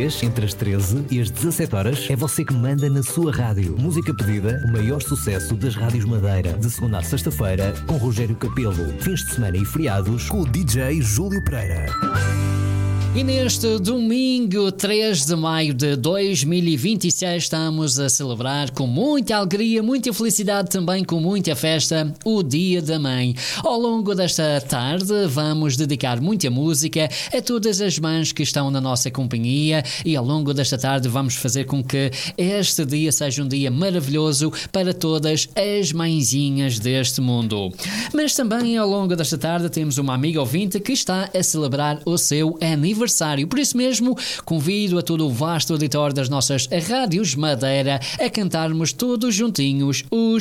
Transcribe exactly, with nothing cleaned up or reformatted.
três, entre as treze e as dezassete horas, é você que manda na sua rádio. Música pedida, o maior sucesso das rádios Madeira. De segunda a sexta-feira, com Rogério Capelo. Fins de semana e feriados, com o D J Júlio Pereira. E neste domingo, três de maio de dois mil e vinte e seis, estamos a celebrar com muita alegria, muita felicidade, também com muita festa, o Dia da Mãe. Ao longo desta tarde, vamos dedicar muita música a todas as mães que estão na nossa companhia e ao longo desta tarde vamos fazer com que este dia seja um dia maravilhoso para todas as mãezinhas deste mundo. Mas também ao longo desta tarde temos uma amiga ouvinte que está a celebrar o seu aniversário. Por isso mesmo, convido a todo o vasto auditório das nossas rádios Madeira a cantarmos todos juntinhos os